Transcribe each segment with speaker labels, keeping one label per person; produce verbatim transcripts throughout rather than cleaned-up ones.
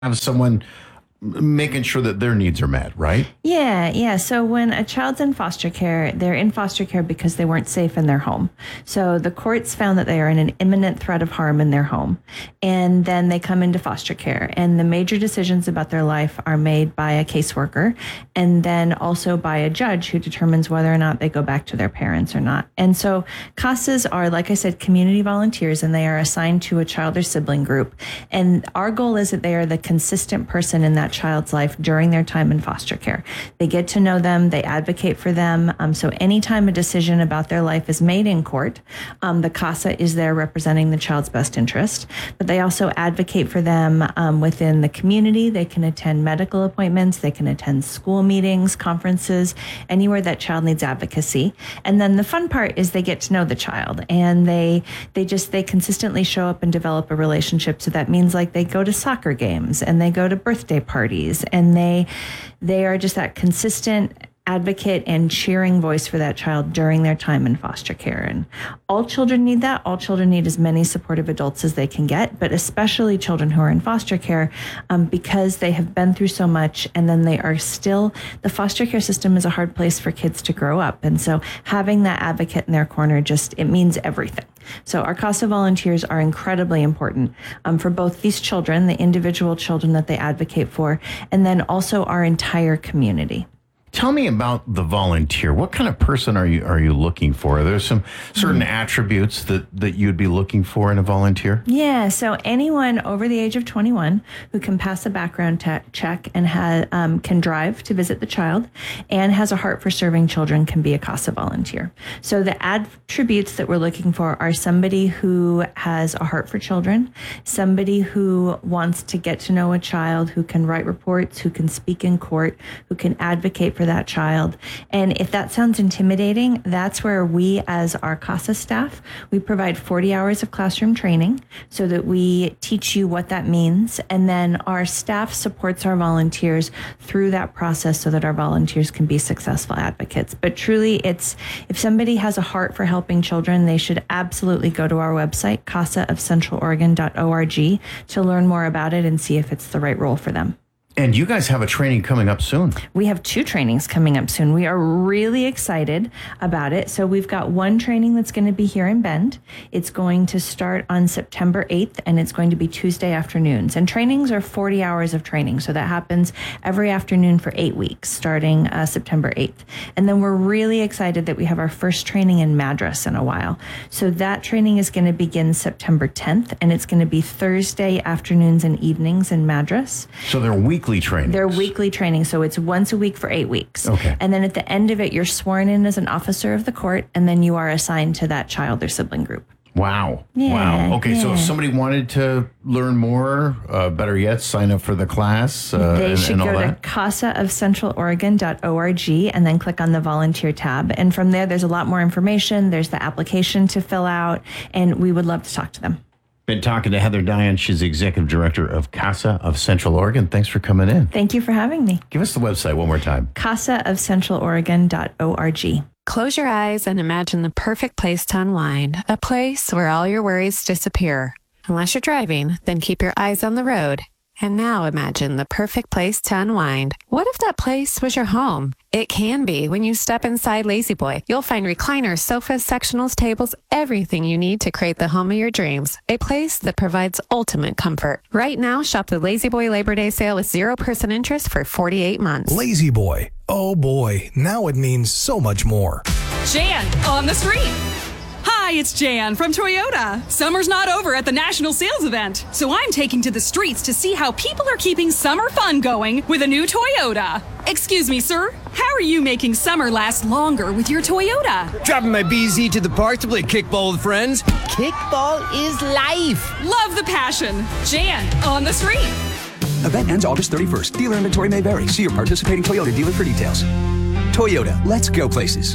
Speaker 1: have someone making sure that their needs are met, right?
Speaker 2: Yeah, yeah. So when a child's in foster care, they're in foster care because they weren't safe in their home. So the courts found that they are in an imminent threat of harm in their home. And then they come into foster care. And the major decisions about their life are made by a caseworker and then also by a judge who determines whether or not they go back to their parents or not. And so CASAs are, like I said, community volunteers, and they are assigned to a child or sibling group. And our goal is that they are the consistent person in that child's life during their time in foster care. They get to know them, they advocate for them. Um, so anytime a decision about their life is made in court, um, the CASA is there representing the child's best interest. But they also advocate for them um, within the community. They can attend medical appointments, they can attend school meetings, conferences, anywhere that child needs advocacy. And then the fun part is they get to know the child, and they they just they consistently show up and develop a relationship. So that means like they go to soccer games and they go to birthday parties. Parties, and they they are just that consistent advocate and cheering voice for that child during their time in foster care. And all children need that. All children need as many supportive adults as they can get, but especially children who are in foster care um, because they have been through so much, and then they are still, the foster care system is a hard place for kids to grow up. And so having that advocate in their corner, just, it means everything. So our CASA volunteers are incredibly important um, for both these children, the individual children that they advocate for, and then also our entire community.
Speaker 1: Tell me about the volunteer. What kind of person are you are you looking for? Are there some certain mm. attributes that, that you'd be looking for in a volunteer?
Speaker 2: Yeah, so anyone over the age of twenty-one who can pass a background te- check and ha- um, can drive to visit the child and has a heart for serving children can be a CASA volunteer. So the attributes that we're looking for are somebody who has a heart for children, somebody who wants to get to know a child, who can write reports, who can speak in court, who can advocate for for that child. And if that sounds intimidating, that's where we, as our CASA staff, we provide forty hours of classroom training so that we teach you what that means. And then our staff supports our volunteers through that process so that our volunteers can be successful advocates. But truly, it's, if somebody has a heart for helping children, they should absolutely go to our website, casa of central oregon dot org, to learn more about it and see if it's the right role for them.
Speaker 1: And you guys have a training coming up soon.
Speaker 2: We have two trainings coming up soon. We are really excited about it. So we've got one training that's going to be here in Bend. It's going to start on September eighth, and it's going to be Tuesday afternoons. And trainings are forty hours of training. So that happens every afternoon for eight weeks, starting uh, September eighth. And then we're really excited that we have our first training in Madras in a while. So that training is going to begin September tenth, and it's going to be Thursday afternoons and evenings in Madras.
Speaker 1: So they're weekly trainings.
Speaker 2: They're weekly training, so it's once a week for eight weeks.
Speaker 1: Okay.
Speaker 2: And then at the end of it, you're sworn in as an officer of the court, and then you are assigned to that child or sibling group.
Speaker 1: Wow.
Speaker 2: Yeah,
Speaker 1: wow. Okay,
Speaker 2: yeah.
Speaker 1: so if somebody wanted to learn more, uh, better yet, sign up for the class uh,
Speaker 2: they
Speaker 1: and,
Speaker 2: should
Speaker 1: and all
Speaker 2: go
Speaker 1: that?
Speaker 2: to casa of central oregon dot org and then click on the volunteer tab. And from there, there's a lot more information. There's the application to fill out, and we would love to talk to them.
Speaker 1: Been talking to Heather Diane. She's the executive director of CASA of Central Oregon. Thanks for coming in.
Speaker 2: Thank you for having me.
Speaker 1: Give us the website one more time.
Speaker 2: casa of central oregon dot org.
Speaker 3: Close your eyes and imagine the perfect place to unwind, a place where all your worries disappear. Unless you're driving, then keep your eyes on the road. And now imagine the perfect place to unwind. What if that place was your home? It can be when you step inside La-Z-Boy. You'll find recliners, sofas, sectionals, tables, everything you need to create the home of your dreams. A place that provides ultimate comfort. Right now, shop the La-Z-Boy Labor Day sale with zero percent interest for forty-eight months.
Speaker 4: La-Z-Boy. Oh boy, now it means so much more.
Speaker 5: Jan on the street. Hi, it's Jan from Toyota. Summer's not over at the National Sales Event, so I'm taking to the streets to see how people are keeping summer fun going with a new Toyota. Excuse me, sir. How are you making summer last longer with your Toyota?
Speaker 6: Dropping my B Z to the park to play kickball with friends.
Speaker 7: Kickball is life.
Speaker 5: Love the passion. Jan on the street.
Speaker 8: Event ends August thirty-first. Dealer inventory may vary. See your participating Toyota dealer for details. Toyota, let's go places.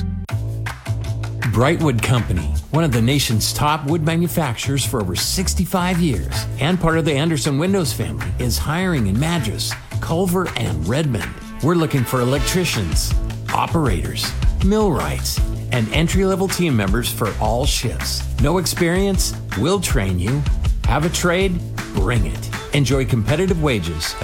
Speaker 9: Brightwood Company, one of the nation's top wood manufacturers for over sixty-five years and part of the Anderson Windows family, is hiring in Madras, Culver, and Redmond. We're looking for electricians, operators, millwrights, and entry-level team members for all shifts. No experience? We'll train you. Have a trade? Bring it. Enjoy competitive wages, a